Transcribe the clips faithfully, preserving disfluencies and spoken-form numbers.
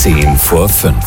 zehn vor fünf.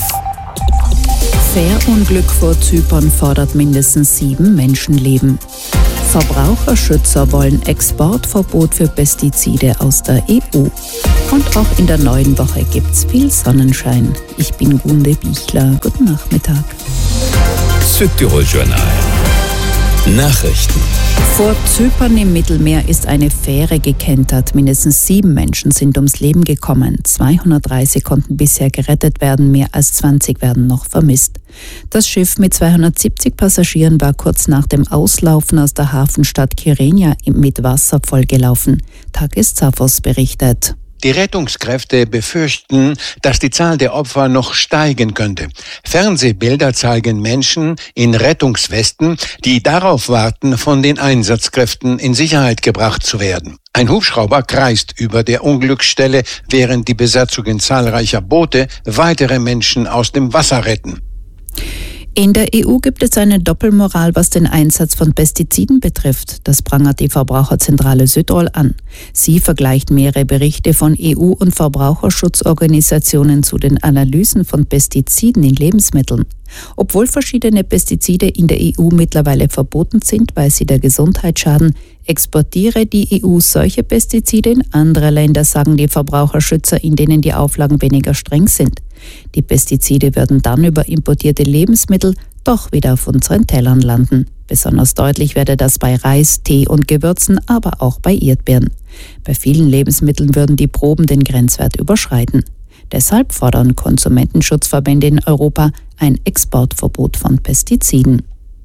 Fährunglück vor Zypern fordert mindestens sieben Menschenleben. Verbraucherschützer wollen Exportverbot für Pestizide aus der E U. Und auch in der neuen Woche gibt's viel Sonnenschein. Ich bin Gunde Bichler. Guten Nachmittag. Südtirol-Journal. Nachrichten. Vor Zypern im Mittelmeer ist eine Fähre gekentert. Mindestens sieben Menschen sind ums Leben gekommen. zweihundertdreißig konnten bisher gerettet werden, mehr als zwanzig werden noch vermisst. Das Schiff mit zweihundertsiebzig Passagieren war kurz nach dem Auslaufen aus der Hafenstadt Kyrenia mit Wasser vollgelaufen. Takis Zaphos berichtet. Die Rettungskräfte befürchten, dass die Zahl der Opfer noch steigen könnte. Fernsehbilder zeigen Menschen in Rettungswesten, die darauf warten, von den Einsatzkräften in Sicherheit gebracht zu werden. Ein Hubschrauber kreist über der Unglücksstelle, während die Besatzungen zahlreicher Boote weitere Menschen aus dem Wasser retten. In der E U gibt es eine Doppelmoral, was den Einsatz von Pestiziden betrifft. Das prangert die Verbraucherzentrale Südtirol an. Sie vergleicht mehrere Berichte von E U- und Verbraucherschutzorganisationen zu den Analysen von Pestiziden in Lebensmitteln. Obwohl verschiedene Pestizide in der E U mittlerweile verboten sind, weil sie der Gesundheit schaden, exportiere die E U solche Pestizide in andere Länder, sagen die Verbraucherschützer, in denen die Auflagen weniger streng sind. Die Pestizide würden dann über importierte Lebensmittel doch wieder auf unseren Tellern landen. Besonders deutlich werde das bei Reis, Tee und Gewürzen, aber auch bei Erdbeeren. Bei vielen Lebensmitteln würden die Proben den Grenzwert überschreiten. Deshalb fordern Konsumentenschutzverbände in Europa ein Exportverbot von Pestiziden.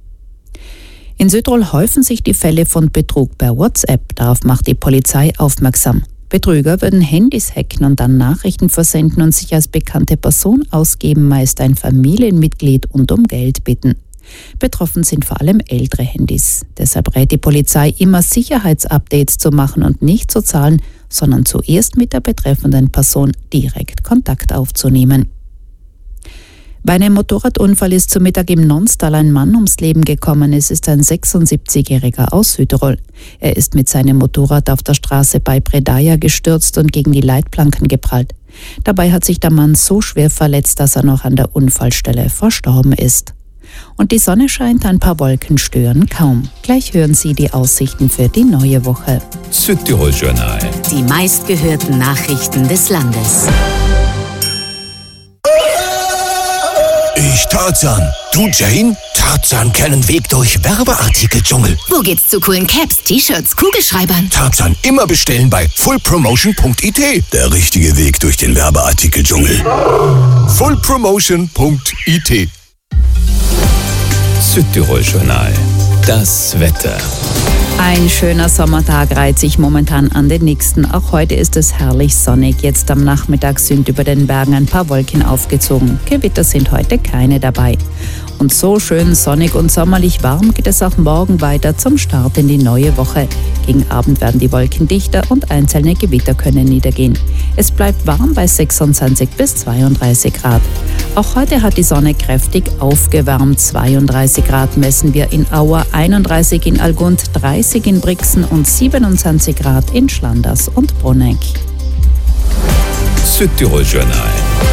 In Südtirol häufen sich die Fälle von Betrug per WhatsApp. Darauf macht die Polizei aufmerksam. Betrüger würden Handys hacken und dann Nachrichten versenden und sich als bekannte Person ausgeben, meist ein Familienmitglied, und um Geld bitten. Betroffen sind vor allem ältere Handys. Deshalb rät die Polizei, immer Sicherheitsupdates zu machen und nicht zu zahlen, sondern zuerst mit der betreffenden Person direkt Kontakt aufzunehmen. Bei einem Motorradunfall ist zu Mittag im Nonstal ein Mann ums Leben gekommen. Es ist ein sechsundsiebzigjähriger aus Südtirol. Er ist mit seinem Motorrad auf der Straße bei Predaja gestürzt und gegen die Leitplanken geprallt. Dabei hat sich der Mann so schwer verletzt, dass er noch an der Unfallstelle verstorben ist. Und die Sonne scheint, ein paar Wolken stören kaum. Gleich hören Sie die Aussichten für die neue Woche. Südtirol-Journal. Die meistgehörten Nachrichten des Landes. Ich Tarzan. Du Jane? Tarzan kennen Weg durch Werbeartikel-Dschungel. Wo geht's zu coolen Caps, T-Shirts, Kugelschreibern? Tarzan immer bestellen bei full promotion punkt i t. Der richtige Weg durch den Werbeartikel-Dschungel. full promotion punkt i t. Südtirol-Journal. Das Wetter. Ein schöner Sommertag reiht sich momentan an den nächsten. Auch heute ist es herrlich sonnig. Jetzt am Nachmittag sind über den Bergen ein paar Wolken aufgezogen. Gewitter sind heute keine dabei. Und so schön sonnig und sommerlich warm geht es auch morgen weiter zum Start in die neue Woche. Gegen Abend werden die Wolken dichter und einzelne Gewitter können niedergehen. Es bleibt warm bei sechsundzwanzig bis zweiunddreißig Grad. Auch heute hat die Sonne kräftig aufgewärmt. zweiunddreißig Grad messen wir in Auer, einunddreißig in Algund, dreißig in Brixen und siebenundzwanzig Grad in Schlanders und Bruneck. Südtirol-Journal.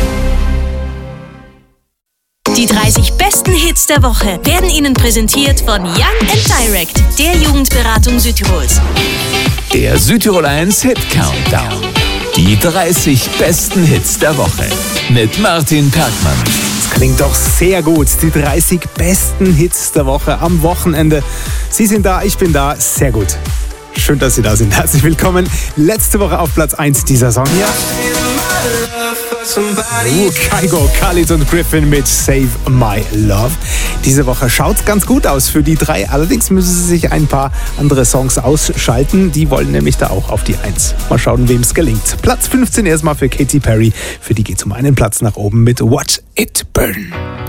Die dreißig besten Hits der Woche werden Ihnen präsentiert von Young and Direct, der Jugendberatung Südtirols. Der Südtirol eins Hit Countdown. Die dreißig besten Hits der Woche mit Martin Perkmann. Das klingt doch sehr gut. Die dreißig besten Hits der Woche am Wochenende. Sie sind da, ich bin da. Sehr gut. Schön, dass Sie da sind. Herzlich willkommen. Letzte Woche auf Platz eins dieser Song hier. Uh, Kygo, Khalid und Griffin mit Save My Love. Diese Woche schaut's ganz gut aus für die drei. Allerdings müssen sie sich ein paar andere Songs ausschalten. Die wollen nämlich da auch auf die eins. Mal schauen, wem es gelingt. Platz fünfzehn erstmal für Katy Perry. Für die geht's um einen Platz nach oben mit Watch It Burn.